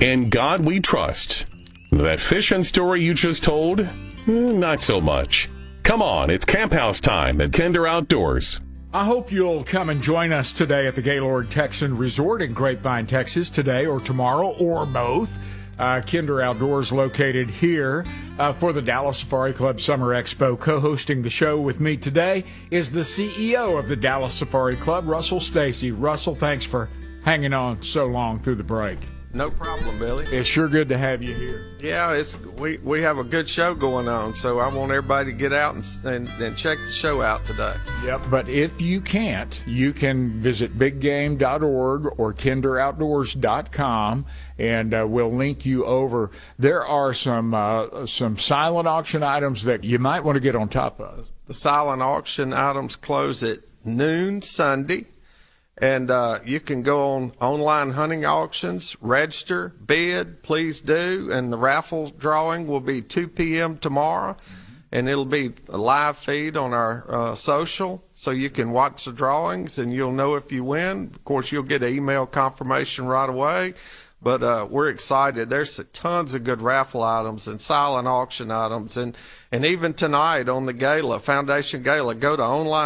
In God we trust. That fishing story you just told? Not so much. Come on, it's Camp House time at Kinder Outdoors. I hope you'll come and join us today at the Gaylord Texan Resort in Grapevine, Texas, today or tomorrow or both. Kinder Outdoors located here for the Dallas Safari Club Summer Expo. Co-hosting the show with me today is the CEO of the Dallas Safari Club, Russell Stacy. Russell, thanks for hanging on so long through the break. No problem, Billy. It's sure good to have you here. Yeah, we have a good show going on, so I want everybody to get out and check the show out today. Yep, but if you can't, you can visit biggame.org or kinderoutdoors.com, and we'll link you over. There are some silent auction items that you might want to get on top of. The silent auction items close at noon Sunday. And you can go on online hunting auctions, register, bid, please do. And the raffle drawing will be 2 p.m. tomorrow. And it'll be a live feed on our social, so you can watch the drawings and you'll know if you win. Of course, you'll get an email confirmation right away. But we're excited. There's tons of good raffle items and silent auction items. And even tonight on the gala, Foundation Gala, go to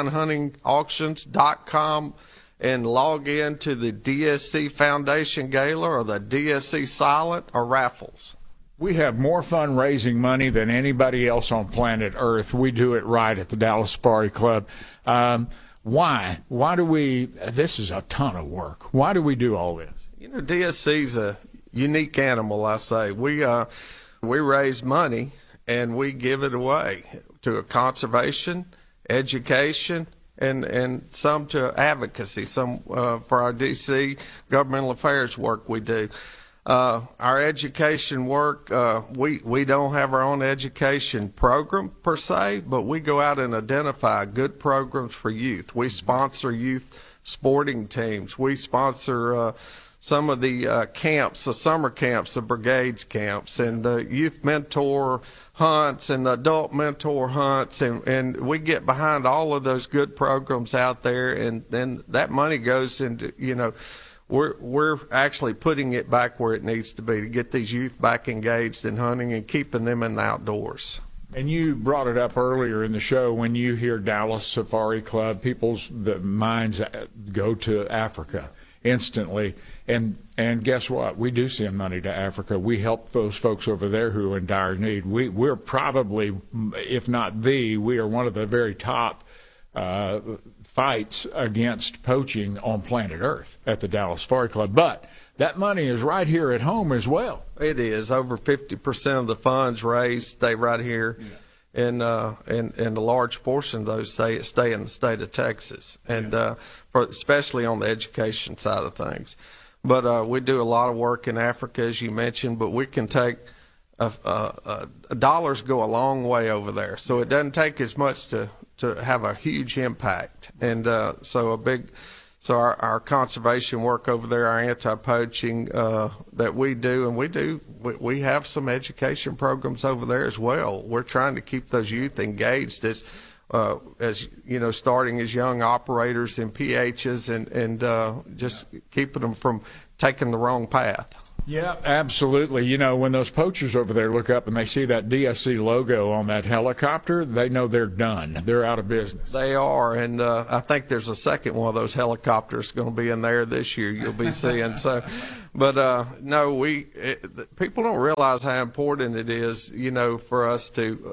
onlinehuntingauctions.com and log in to the DSC Foundation Gala or the DSC Silent or raffles. We have more fun raising money than anybody else on planet Earth. We do it right at the Dallas Safari Club. Why? Why do we? This is a ton of work. Why do we do all this? You know, DSC's a unique animal, I say. We raise money and we give it away to a conservation, education, and some to advocacy, some for our D.C. governmental affairs work we do. Our education work, we don't have our own education program per se, but we go out and identify good programs for youth. We sponsor youth sporting teams. We sponsor some of the camps, the summer camps, the brigades camps, and the youth mentor hunts and the adult mentor hunts, and we get behind all of those good programs out there, and then that money goes into, you know, we're actually putting it back where it needs to be to get these youth back engaged in hunting and keeping them in the outdoors. And you brought it up earlier in the show, when you hear Dallas Safari Club, the minds go to Africa instantly. And guess what? We do send money to Africa. We help those folks over there who are in dire need. We're probably, if not we are one of the very top fights against poaching on planet Earth at the Dallas Safari Club. But that money is right here at home as well. It is. Over 50% of the funds raised stay right here. Yeah. And a large portion of those stay in the state of Texas, and especially on the education side of things. But we do a lot of work in Africa, as you mentioned, but we can take dollars go a long way over there. So it doesn't take as much to have a huge impact. And so our conservation work over there, our anti-poaching that we do, and we have some education programs over there as well. We're trying to keep those youth engaged as you know, starting as young operators in PHs and just keeping them from taking the wrong path. Yeah, absolutely. You know, when those poachers over there look up and they see that DSC logo on that helicopter, they know they're done. They're out of business. They are, and I think there's a second one of those helicopters going to be in there this year. You'll be seeing. So, but no, people don't realize how important it is, you know, for us to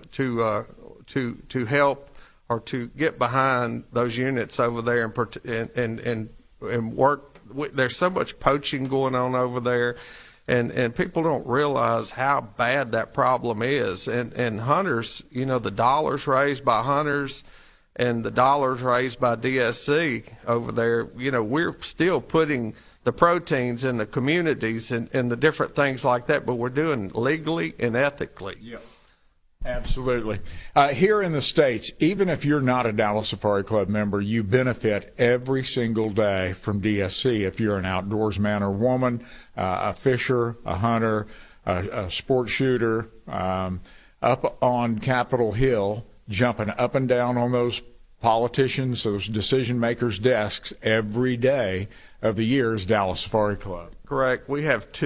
help or to get behind those units over there and work. There's so much poaching going on over there. And people don't realize how bad that problem is. And hunters, you know, the dollars raised by hunters and the dollars raised by DSC over there, you know, we're still putting the proteins in the communities and the different things like that, but we're doing legally and ethically. Yeah. Absolutely. Here in the States, even if you're not a Dallas Safari Club member, you benefit every single day from DSC. If you're an outdoors man or woman, a fisher, a hunter, a sport shooter, up on Capitol Hill, jumping up and down on those politicians, those decision makers' desks every day of the year is Dallas Safari Club. Correct. We have 2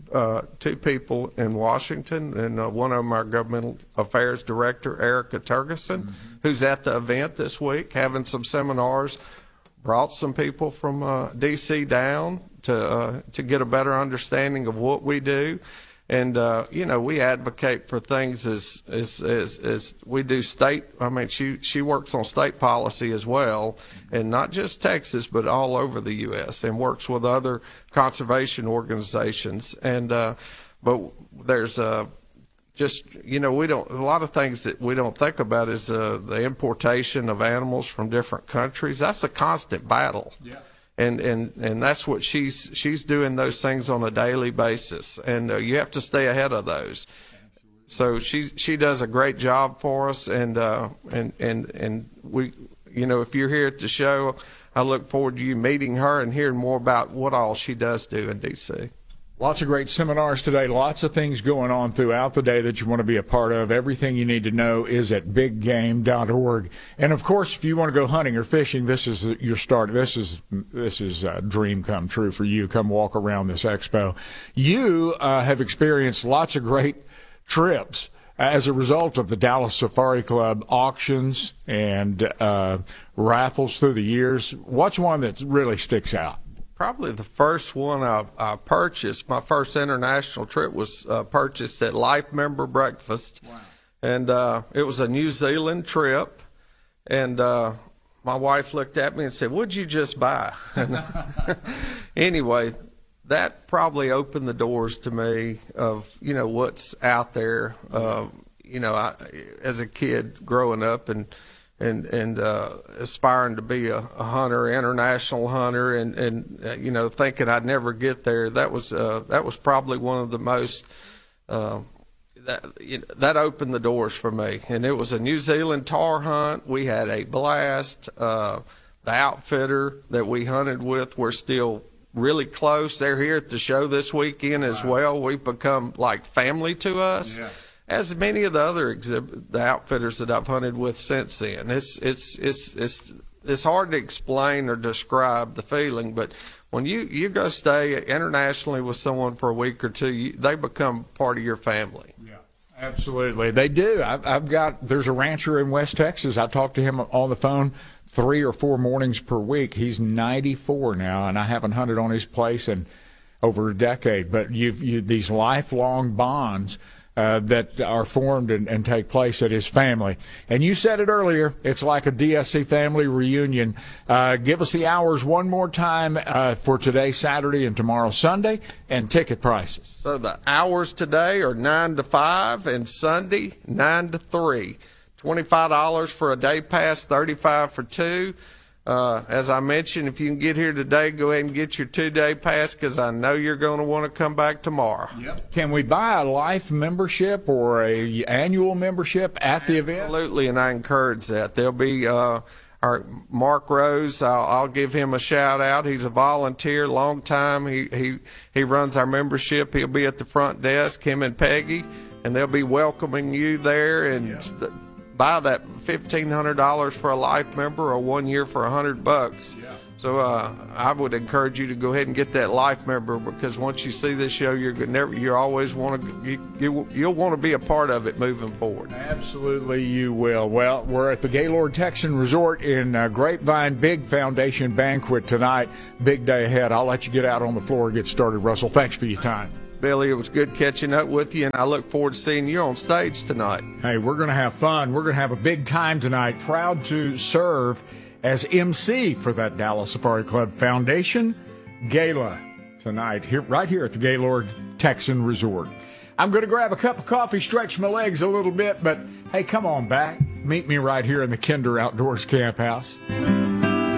two people in Washington, and one of them our governmental affairs director, Erica Turgeson, who's at the event this week, having some seminars. Brought some people from D.C. down to get a better understanding of what we do. And, we advocate for things as we do state. I mean, she works on state policy as well, and not just Texas, but all over the U.S., and works with other conservation organizations. And, but there's we don't, a lot of things that we don't think about is the importation of animals from different countries. That's a constant battle. Yeah. And that's what she's doing, those things on a daily basis, and you have to stay ahead of those. So she does a great job for us, and we, if you're here at the show, I look forward to you meeting her and hearing more about what all she does do in D.C. Lots of great seminars today. Lots of things going on throughout the day that you want to be a part of. Everything you need to know is at biggame.org. And of course, if you want to go hunting or fishing, this is your start. This is a dream come true for you. Come walk around this expo. You have experienced lots of great trips as a result of the Dallas Safari Club auctions and raffles through the years. What's one that really sticks out? Probably the first one I purchased, my first international trip was purchased at Life Member Breakfast. Wow. And it was a New Zealand trip. And my wife looked at me and said, "What'd you just buy?" And anyway, that probably opened the doors to me of, what's out there. As a kid growing up and aspiring to be a hunter, international hunter, and thinking I'd never get there. That was probably one of the most that opened the doors for me. And it was a New Zealand tahr hunt. We had a blast. The outfitter that we hunted with, we're still really close. They're here at the show this weekend as well. We've become like family to us. Yeah. As many of the other the outfitters that I've hunted with since then. It's hard to explain or describe the feeling, but when you go stay internationally with someone for a week or two, they become part of your family. Yeah, absolutely, they do. There's a rancher in West Texas. I talk to him on the phone 3 or 4 mornings per week. He's 94 now, and I haven't hunted on his place in over a decade. But these lifelong bonds that are formed and take place at his family. And you said it earlier, it's like a DSC family reunion. Give us the hours one more time for today, Saturday, and tomorrow, Sunday, and ticket prices. So the hours today are 9 to 5, and Sunday, 9 to 3. $25 for a day pass, $35 for 2. As I mentioned, if you can get here today, go ahead and get your 2-day pass, because I know you're going to want to come back tomorrow. Yep. Can we buy a life membership or a annual membership at the event? Absolutely, and I encourage that. There'll be our Mark Rose. I'll give him a shout out. He's a volunteer, long time. He runs our membership. He'll be at the front desk, him and Peggy, and they'll be welcoming you there. And buy that $1,500 for a life member, or 1 year for $100. Yeah. So I would encourage you to go ahead and get that life member, because once you see this show, you'll always want to you'll want to be a part of it moving forward. Absolutely, you will. Well, we're at the Gaylord Texan Resort in Grapevine. Big foundation banquet tonight. Big day ahead. I'll let you get out on the floor and get started, Russell. Thanks for your time. Billy, it was good catching up with you, and I look forward to seeing you on stage tonight. Hey, we're going to have fun. We're going to have a big time tonight. Proud to serve as MC for that Dallas Safari Club Foundation Gala tonight, right here at the Gaylord Texan Resort. I'm going to grab a cup of coffee, stretch my legs a little bit, but hey, come on back. Meet me right here in the Kinder Outdoors Camp House.